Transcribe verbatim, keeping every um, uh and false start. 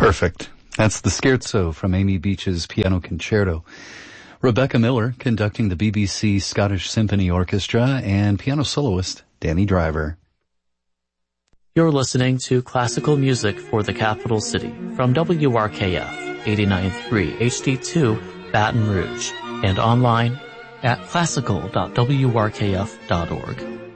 Perfect. That's the Scherzo from Amy Beach's Piano Concerto. Rebecca Miller conducting the B B C Scottish Symphony Orchestra, and piano soloist Danny Driver. You're listening to classical music for the capital city from W R K F eighty-nine point three H D two Baton Rouge and online at classical dot w r k f dot org.